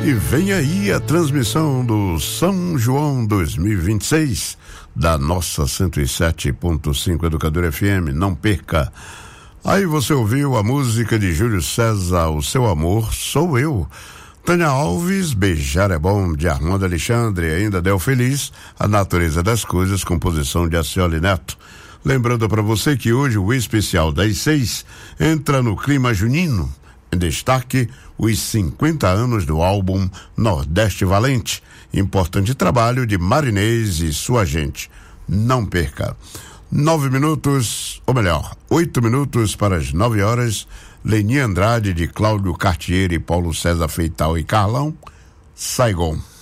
E vem aí a transmissão do São João 2026 da nossa 107.5 Educadora FM. Não perca. Aí você ouviu a música de Júlio César, O Seu Amor Sou Eu. Tânia Alves, Beijar é Bom, de Armando Alexandre, ainda Del Feliz, A Natureza das Coisas, composição de Acioli Neto. Lembrando para você que hoje o especial das 6 entra no clima junino. Em destaque, os 50 anos do álbum Nordeste Valente. Importante trabalho de Marinês e sua gente. Não perca. 9 minutos, ou melhor, 8 minutos para as 9 horas. Leni Andrade, de Cláudio Cartier e Paulo César Feital e Carlão, Saigon.